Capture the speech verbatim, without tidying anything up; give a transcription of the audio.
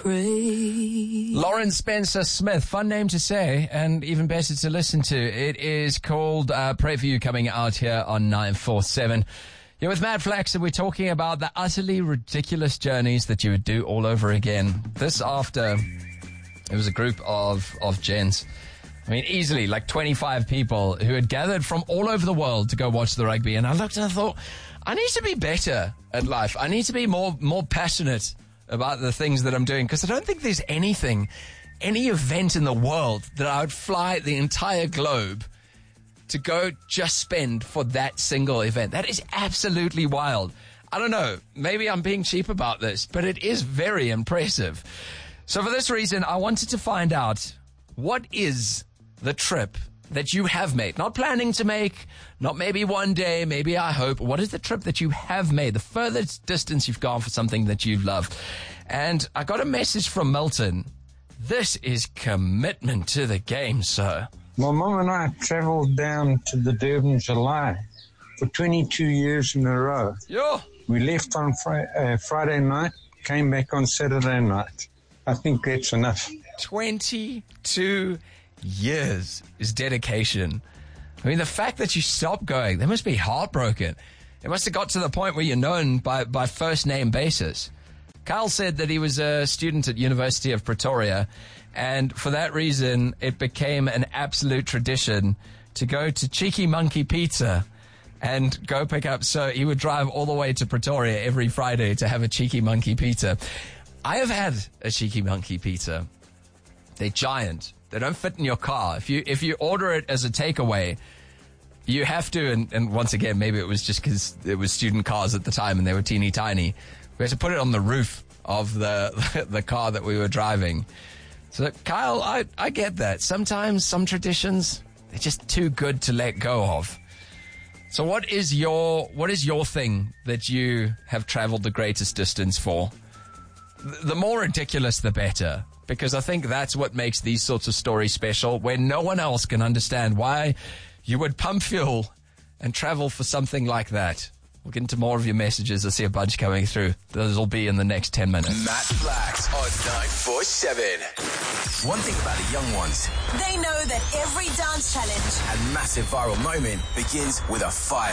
pray. Lauren Spencer Smith, fun name to say and even better to listen to. It is called uh, Pray For You, coming out here on nine four seven. You're with Matt Flax, and we're talking about the utterly ridiculous journeys that you would do all over again. This after, it was a group of, of gents, I mean, easily like twenty-five people who had gathered from all over the world to go watch the rugby. And I looked and I thought, I need to be better at life. I need to be more more passionate about the things that I'm doing, because I don't think there's anything, any event in the world that I would fly the entire globe to go just spend for that single event. That is absolutely wild. I don't know, maybe I'm being cheap about this, but it is very impressive. So for this reason, I wanted to find out, what is the trip that you have made? Not planning to make, not maybe one day, maybe I hope. What is the trip that you have made? The furthest distance you've gone for something that you've loved. And I got a message from Milton. This is commitment to the game, sir. My mum and I travelled down to the Durban July for twenty-two years in a row. Yeah. We left on fri- uh, Friday night, came back on Saturday night. I think that's enough. twenty-two years is dedication. I mean, the fact that you stopped going, they must be heartbroken. It must have got to the point where you're known by, by first name basis. Kyle said that he was a student at University of Pretoria, and for that reason, it became an absolute tradition to go to Cheeky Monkey Pizza and go pick up. So he would drive all the way to Pretoria every Friday to have a Cheeky Monkey Pizza. I have had a Cheeky Monkey Pizza. They're giant. They don't fit in your car. If you if you order it as a takeaway, you have to, and, and once again, maybe it was just because it was student cars at the time and they were teeny tiny. We had to put it on the roof of the the car that we were driving. So, Kyle, I, I get that. Sometimes some traditions, they're just too good to let go of. So what is your what is your thing that you have traveled the greatest distance for? The more ridiculous, the better, because I think that's what makes these sorts of stories special, where no one else can understand why you would pump fuel and travel for something like that. We'll get into more of your messages. I see a bunch coming through. Those will be in the next ten minutes. Matt Flax on nine four seven. One thing about the young ones, They know that every dance challenge and massive viral moment begins with a fire.